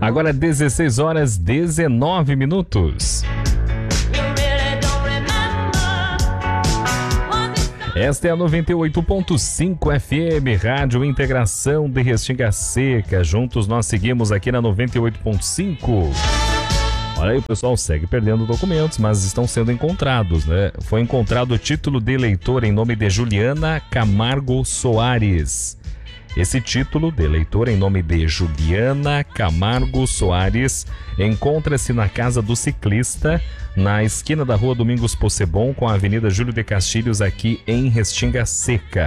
Agora 16 horas 19 minutos. Esta é a 98.5 FM, Rádio Integração de Restinga Seca. Juntos nós seguimos aqui na 98.5. Olha aí, o pessoal segue perdendo documentos, mas estão sendo encontrados, né? Foi encontrado o título de eleitor em nome de Juliana Camargo Soares. Esse título de eleitor em nome de Juliana Camargo Soares encontra-se na casa do ciclista, na esquina da rua Domingos Possebon com a Avenida Júlio de Castilhos, aqui em Restinga Seca.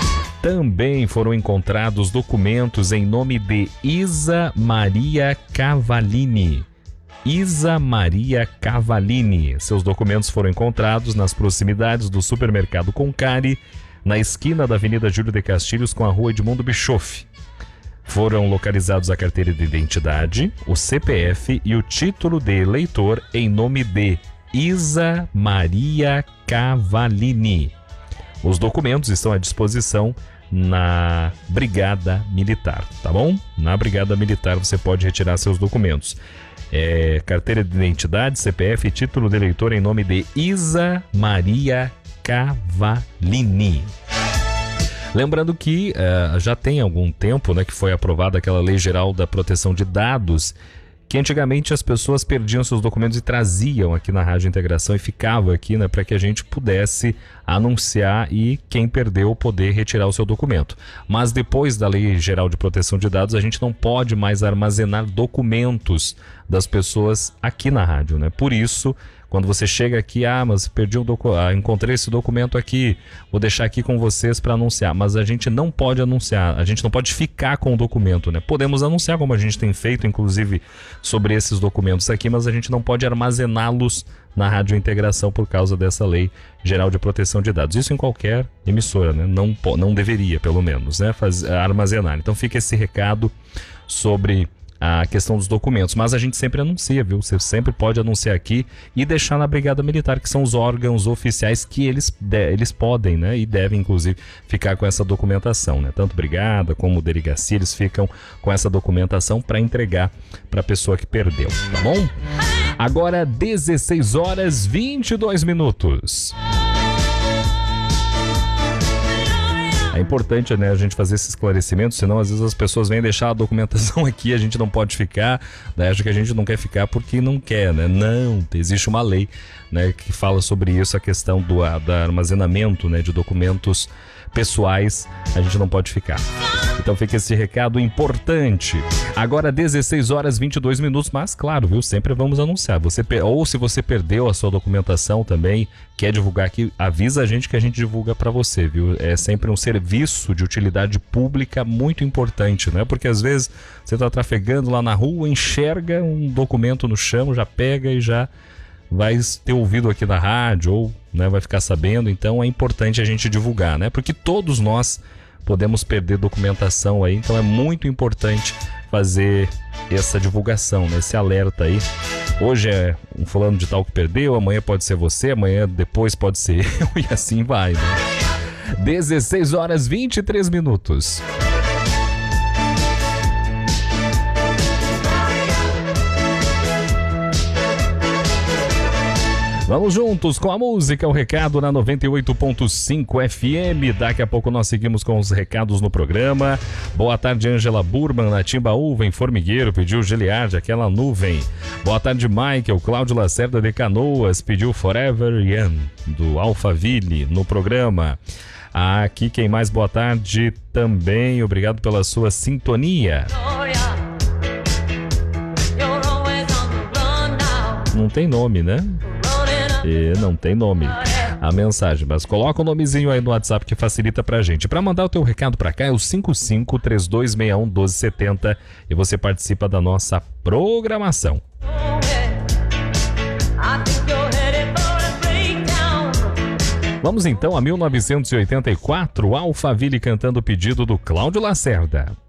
Também foram encontrados documentos em nome de Isa Maria Cavallini. Isa Maria Cavallini. Seus documentos foram encontrados nas proximidades do supermercado Concari, na esquina da Avenida Júlio de Castilhos com a rua Edmundo Bischoff. Foram localizados a carteira de identidade, o CPF e o título de eleitor em nome de Isa Maria Cavallini. Os documentos estão à disposição na Brigada Militar, tá bom? Na Brigada Militar você pode retirar seus documentos. Carteira de identidade, CPF e título de eleitor em nome de Isa Maria Cavallini. Lembrando que já tem algum tempo, né, que foi aprovada aquela Lei Geral da Proteção de Dados, que antigamente as pessoas perdiam seus documentos e traziam aqui na Rádio Integração e ficavam aqui, né, para que a gente pudesse anunciar e quem perdeu poder retirar o seu documento. Mas depois da Lei Geral de Proteção de Dados, a gente não pode mais armazenar documentos das pessoas aqui na rádio, né? Por isso, quando você chega aqui, mas perdi encontrei esse documento aqui, vou deixar aqui com vocês para anunciar. Mas a gente não pode anunciar, a gente não pode ficar com o documento, né? Podemos anunciar, como a gente tem feito, inclusive, sobre esses documentos aqui, mas a gente não pode armazená-los na Rádio Integração por causa dessa Lei Geral de Proteção de Dados. Isso em qualquer emissora, né? Não deveria, pelo menos, né? Armazenar. Então fica esse recado sobre a questão dos documentos, mas a gente sempre anuncia, viu? Você sempre pode anunciar aqui e deixar na Brigada Militar, que são os órgãos oficiais que eles podem, né? E devem, inclusive, ficar com essa documentação, né? Tanto Brigada como Delegacia, eles ficam com essa documentação para entregar para a pessoa que perdeu, tá bom? Agora 16 horas 22 minutos. É importante, né, a gente fazer esse esclarecimento, senão às vezes as pessoas vêm deixar a documentação aqui, a gente não pode ficar, né, acho que a gente não quer ficar porque não quer, né? Não, existe uma lei, né, que fala sobre isso, a questão do armazenamento, né, de documentos pessoais, a gente não pode ficar. Então fica esse recado importante. Agora 16 horas 22 minutos, mas claro, viu, sempre vamos anunciar. Ou se você perdeu a sua documentação também, quer divulgar aqui, avisa a gente que a gente divulga para você, viu? É sempre um serviço de utilidade pública muito importante, né? Porque às vezes você está trafegando lá na rua, enxerga um documento no chão, já pega e já vai ter ouvido aqui na rádio ou, né, vai ficar sabendo. Então é importante a gente divulgar, né? Porque todos nós podemos perder documentação aí, então é muito importante fazer essa divulgação, né? Esse alerta aí. Hoje é um fulano de tal que perdeu, amanhã pode ser você, amanhã depois pode ser eu e assim vai, né? 16 horas 23 minutos. Vamos juntos com a música, o recado na 98.5 FM. Daqui a pouco nós seguimos com os recados no programa. Boa tarde, Ângela Burman, na Timbaúva, em Formigueiro, pediu Giliard, aquela nuvem. Boa tarde, Michael. Cláudio Lacerda de Canoas pediu Forever Young, do Alphaville, no programa. Aqui quem mais? Boa tarde também, obrigado pela sua sintonia. Não tem nome, né? Não tem nome a mensagem, mas coloca o nomezinho aí no WhatsApp que facilita pra gente. Pra mandar o teu recado pra cá é o 5532611270 e você participa da nossa programação. Vamos então a 1984, Alphaville cantando o pedido do Cláudio Lacerda.